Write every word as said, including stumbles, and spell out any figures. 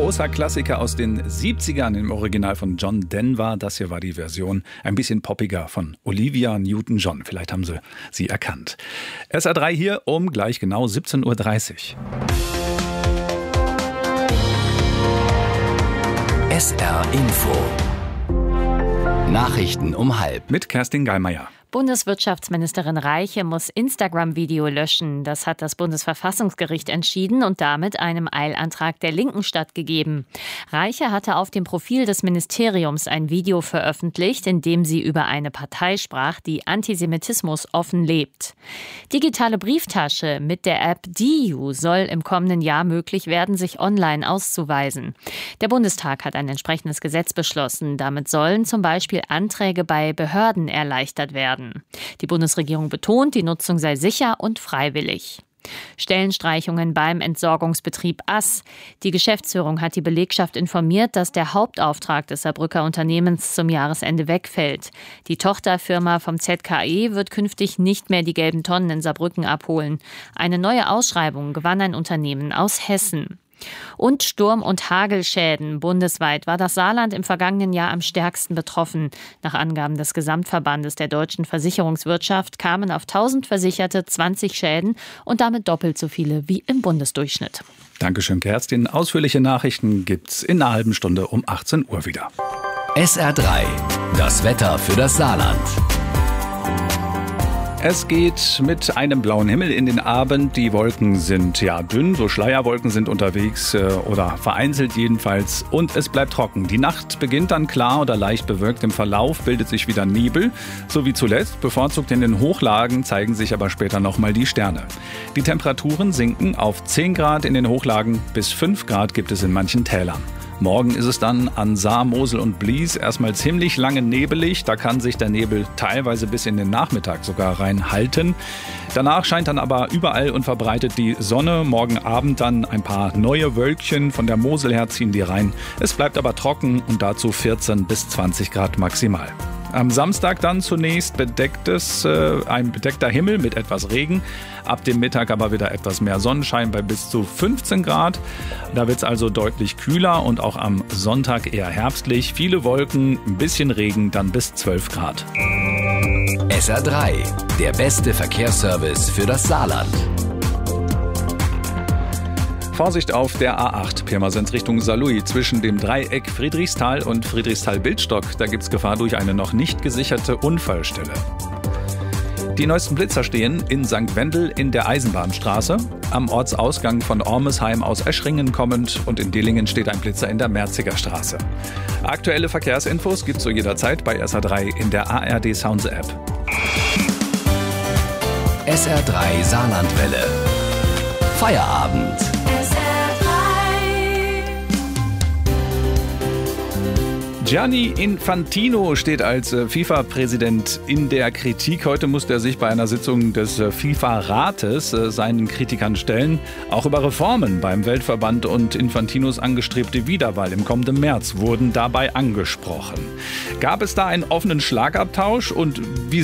großer Klassiker aus den siebzigern im Original von John Denver. Das hier war die Version ein bisschen poppiger von Olivia Newton-John. Vielleicht haben Sie sie erkannt. S R drei hier um gleich genau siebzehn Uhr dreißig. S R Info. Nachrichten um halb. Mit Kerstin Geimeier. Bundeswirtschaftsministerin Reiche muss Instagram-Video löschen. Das hat das Bundesverfassungsgericht entschieden und damit einem Eilantrag der Linken stattgegeben. Reiche hatte auf dem Profil des Ministeriums ein Video veröffentlicht, in dem sie über eine Partei sprach, die Antisemitismus offen lebt. Digitale Brieftasche mit der App Diu soll im kommenden Jahr möglich werden, sich online auszuweisen. Der Bundestag hat ein entsprechendes Gesetz beschlossen. Damit sollen zum Beispiel Anträge bei Behörden erleichtert werden. Die Bundesregierung betont, die Nutzung sei sicher und freiwillig. Stellenstreichungen beim Entsorgungsbetrieb Ass. Die Geschäftsführung hat die Belegschaft informiert, dass der Hauptauftrag des Saarbrücker Unternehmens zum Jahresende wegfällt. Die Tochterfirma vom Z K E wird künftig nicht mehr die gelben Tonnen in Saarbrücken abholen. Eine neue Ausschreibung gewann ein Unternehmen aus Hessen. Und Sturm- und Hagelschäden. Bundesweit war das Saarland im vergangenen Jahr am stärksten betroffen. Nach Angaben des Gesamtverbandes der deutschen Versicherungswirtschaft kamen auf tausend Versicherte zwanzig Schäden und damit doppelt so viele wie im Bundesdurchschnitt. Dankeschön, Kerstin. Ausführliche Nachrichten gibt's in einer halben Stunde um achtzehn Uhr wieder. S R drei. Das Wetter für das Saarland. Es geht mit einem blauen Himmel in den Abend. Die Wolken sind ja dünn, so Schleierwolken sind unterwegs äh, oder vereinzelt jedenfalls. Und es bleibt trocken. Die Nacht beginnt dann klar oder leicht bewölkt. Im Verlauf bildet sich wieder Nebel. So wie zuletzt, bevorzugt in den Hochlagen, zeigen sich aber später nochmal die Sterne. Die Temperaturen sinken auf zehn Grad in den Hochlagen, bis fünf Grad gibt es in manchen Tälern. Morgen ist es dann an Saar, Mosel und Blies erstmal ziemlich lange nebelig. Da kann sich der Nebel teilweise bis in den Nachmittag sogar reinhalten. Danach scheint dann aber überall und verbreitet die Sonne. Morgen Abend dann ein paar neue Wölkchen. Von der Mosel her ziehen die rein. Es bleibt aber trocken und dazu vierzehn bis zwanzig Grad maximal. Am Samstag dann zunächst bedecktes, äh, ein bedeckter Himmel mit etwas Regen. Ab dem Mittag aber wieder etwas mehr Sonnenschein bei bis zu fünfzehn Grad. Da wird es also deutlich kühler und auch am Sonntag eher herbstlich. Viele Wolken, ein bisschen Regen, dann bis zwölf Grad. S R drei. Der beste Verkehrsservice für das Saarland. Vorsicht auf der A acht, Pirmasens Richtung Saarlouis. Zwischen dem Dreieck Friedrichsthal und Friedrichsthal-Bildstock, da gibt es Gefahr durch eine noch nicht gesicherte Unfallstelle. Die neuesten Blitzer stehen in Sankt Wendel in der Eisenbahnstraße, am Ortsausgang von Ormesheim aus Eschringen kommend und in Dillingen steht ein Blitzer in der Merziger Straße. Aktuelle Verkehrsinfos gibt's zu jeder Zeit bei S R drei in der A R D Sounds App. S R drei Saarlandwelle. Feierabend. Gianni Infantino steht als FIFA-Präsident in der Kritik. Heute musste er sich bei einer Sitzung des FIFA-Rates seinen Kritikern stellen. Auch über Reformen beim Weltverband und Infantinos angestrebte Wiederwahl im kommenden März wurden dabei angesprochen. Gab es da einen offenen Schlagabtausch und wie